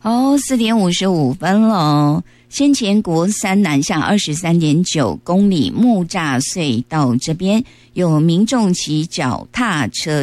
4:55了。先前国三南下23.9公里木栅隧道这边有民众骑脚踏车